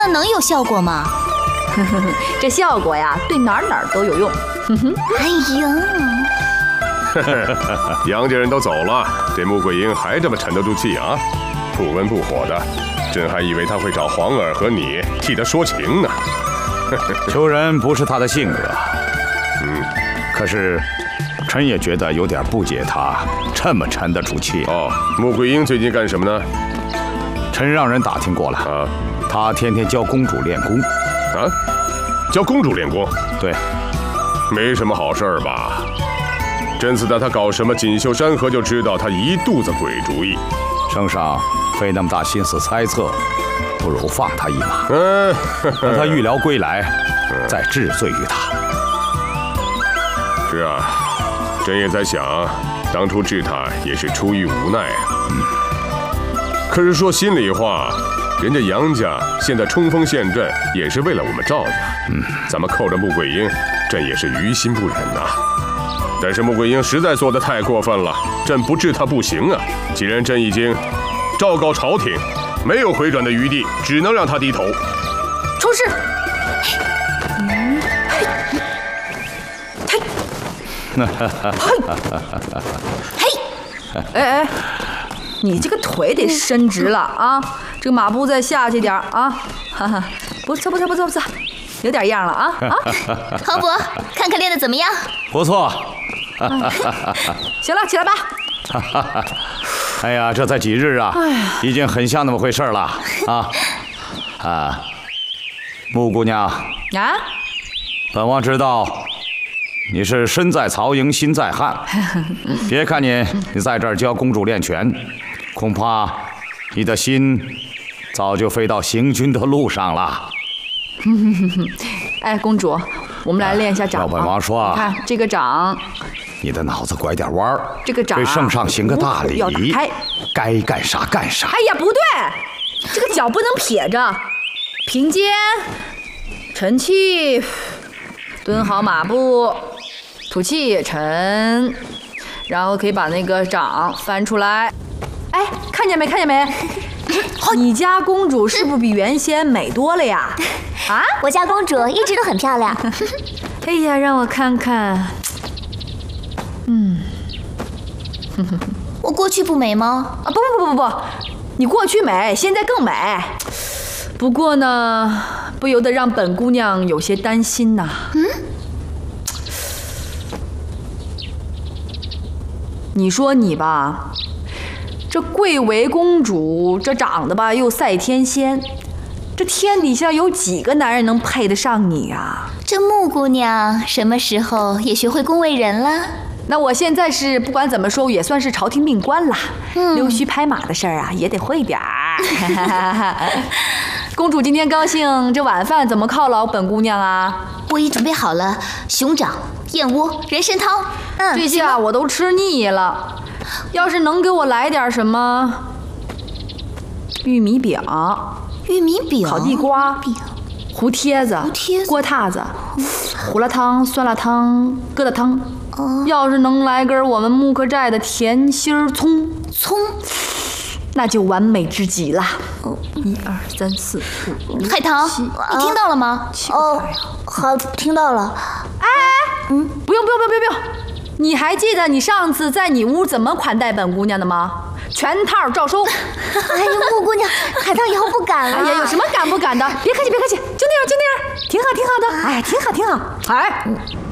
那能有效果吗？ 这效果呀，对哪儿都有用。 哎呀， 杨家人都走了，这穆桂英还这么沉得住气啊，不温不火的，朕还以为他会找皇儿和你替他说情呢。 求人不是他的性格，可是臣也觉得有点不解，他这么沉得住气。 哦，穆桂英最近干什么呢？ 臣让人打听过了啊， 他天天教公主练功。 啊，教公主练功？ 对， 没什么好事儿吧？朕自打他搞什么锦绣山河就知道他一肚子鬼主意。 圣上费那么大心思猜测，不如放他一马，等他预疗归来，再治罪于他。 是啊，朕也在想，当初治他也是出于无奈啊。可是说心里话，人家杨家现在冲锋陷阵，也是为了我们赵家。咱们扣着穆桂英，朕也是于心不忍呐。但是穆桂英实在做得太过分了，朕不治她不行啊。既然朕已经昭告朝廷，没有回转的余地，只能让她低头。 出事！哎，你这个腿得伸直了啊！这个马步再下去点啊！哈哈，不错，有点样了啊！ 皇伯，看看练得怎么样？ 不错。 行了，起来吧。 哎呀，这才几日啊，已经很像那么回事了啊！穆姑娘啊， 本王知道你是身在曹营心在汉，别看你在这儿教公主练拳，恐怕你的心早就飞到行军的路上了。 哎，公主，我们来练一下掌。 要本王说啊， 看这个掌， 你的脑子拐点弯儿， 这个掌对圣上行个大礼， 要打开， 该干啥干啥。 哎呀，不对，这个脚不能撇着，平肩，沉气，蹲好马步，吐气沉，然后可以把那个掌翻出来。哎，看见没？你家公主是不是比原先美多了呀？啊， 我家公主一直都很漂亮。 哎呀，让我看看。 我过去不美吗？ 啊，不，你过去美，现在更美。不过呢，不由得让本姑娘有些担心呐。你说你吧，这贵为公主，这长得吧又赛天仙，这天底下有几个男人能配得上你呀？ 这穆姑娘什么时候也学会恭维人了？ 那我现在是不管怎么说也算是朝廷命官啦，溜须拍马的事儿啊也得会点儿。公主今天高兴，这晚饭怎么犒劳本姑娘啊？ 我已准备好了熊掌、燕窝、人参汤。 这下我都吃腻了，要是能给我来点什么玉米饼、烤地瓜、胡贴子、锅塌子、胡辣汤、酸辣汤、疙瘩汤。要是能来根我们木克寨的甜心葱，那就完美之极啦。1、2、3、4、5、6、 海棠， 7、 你听到了吗？好，听到了。 不用，你还记得你上次在你屋怎么款待本姑娘的吗？全套照收。 哎呀，穆姑娘，海棠以后不敢了。 哎呀，有什么敢不敢的？别客气，就那样，挺好的。哎，挺好。哎。